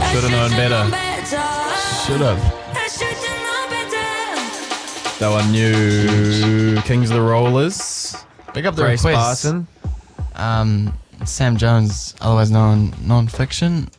Should have known better. Should have. That one new Kings of the Rollers. Pick up the Grace request. Barton. Sam Jones, otherwise known Non-Fiction.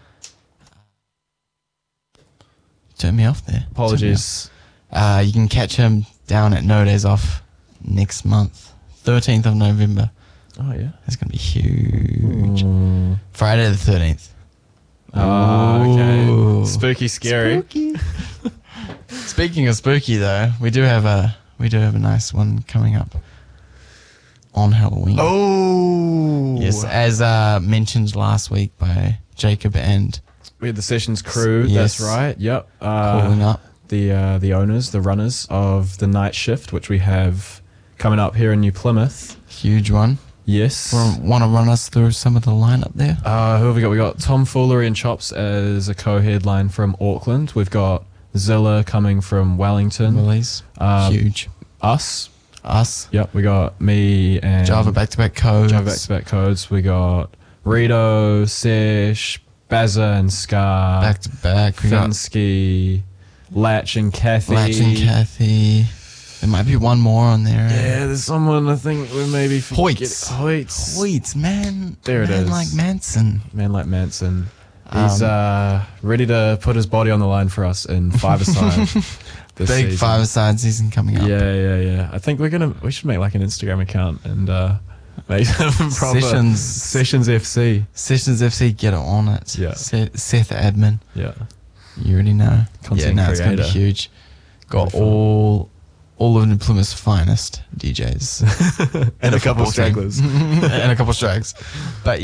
Turn me off there. Apologies. You can catch him down at No Days Off next month, 13th of November. Oh, yeah. It's going to be huge. Friday the 13th. Oh, okay. Ooh. Spooky, scary. Spooky. Speaking of spooky, though, we do have a nice one coming up on Halloween. Oh. Yes, as mentioned last week by Jacob and We had the Sessions crew. Yes. That's right. Yep. calling up. The owners, the runners of the night shift, which we have coming up here in New Plymouth. Huge one. Yes. Want to run us through some of the lineup there? Who have we got? We got Tom Foolery and Chops as a co-headline from Auckland. We've got Zilla coming from Wellington. Willies. Huge. Us. Yep. We got me and Java back-to-back codes. Java back-to-back codes. We got Rito, Sesh, Bazza and Scar. Back-to-back. We got Finsky, Latch and Kathy. Latch and Kathy. There might be one more on there. Yeah, there's someone I think we maybe Hoyts. Hoyts. Man. There it man is. like Manson. Man like Manson. He's ready to put his body on the line for us in five-a-side. Big season. five-a-side season coming up. Yeah. I think we should make like an Instagram account and make some proper Sessions FC. Sessions FC, get on it. Yeah. Seth admin. Yeah. You already know. Content it's going to be creator. huge. Got Very all of New Plymouth's finest DJs. And a couple football team. stragglers. And a couple strags. But,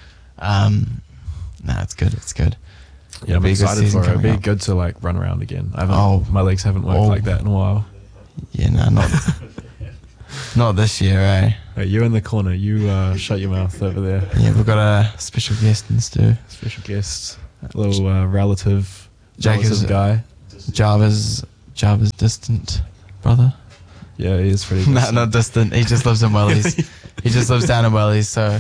it's good. It's good. Yeah, I'm Be a good excited season for it. It'd coming be up. good to like run around again. My legs haven't worked Oh. like that in a while. Yeah, no, not this year, eh? Hey, you in the corner. You shut your mouth over there. Yeah, we've got a special guest in the stew. Special guest, little relative Jacob's guy. Java's distant brother. Yeah, he is pretty. No, not distant. He just lives in Wellies. He just lives down in Wellies, so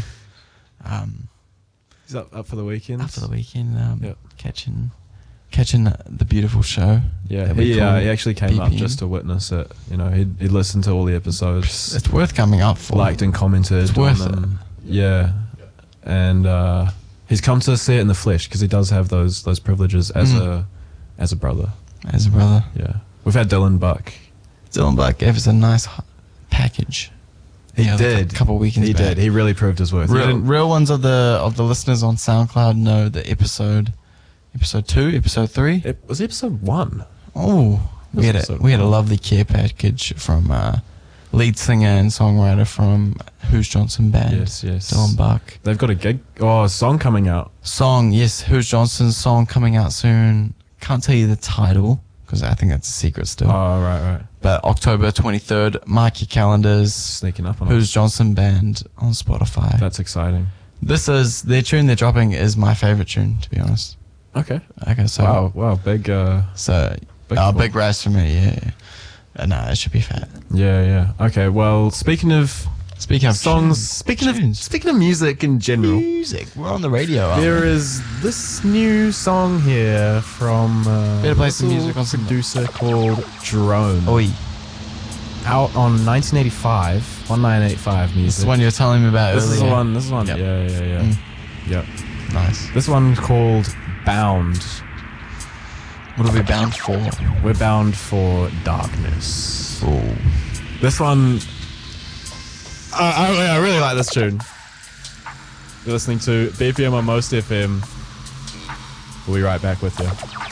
He's up for the weekend. after the weekend, Yep. catching the beautiful show. Yeah, that we he call actually came up BPM. just to witness it. He listened to all the episodes, It's worth coming up for. liked and commented. It's worth on them. Yeah, and he's come to see it in the flesh because he does have those privileges as a brother. as a brother. Yeah, we've had Dylan Buck. Dylan Buck gave us a nice package. He Yeah, did. a couple weekends He back. did. He really proved his worth. He didn't- Real ones of the listeners on SoundCloud know the episode 2, episode 3. It was episode 1. Oh, we had episode a 1. lovely care package from lead singer and songwriter from Who's Johnson Band. Yes. Dylan Buck. They've got a song coming out. Song, yes, Who's Johnson's song coming out soon. Can't tell you the title because I think that's a secret still. Oh, right. But October 23rd, mark your calendars. Sneaking up on Who's Johnson Band on Spotify. That's exciting. This is their tune they're dropping is my favorite tune, to be honest. Okay. Okay, so Wow. Big. big rise for me, yeah. No, it should be fat. Yeah. Okay. Well, speaking of songs, tunes. speaking of music in general, music, we're on the radio. aren't there we? is this new song here from Better play some little music on some- producer called Drone. Oi, Out on 1985 music. this is the one you were telling me about This earlier. is the one. This is one. Yep. Yeah. Yep. Nice. This one called Bound. What are we bound for? We're bound for darkness. Oh. This one, I really like this tune. You're listening to BPM on Most FM. We'll be right back with you.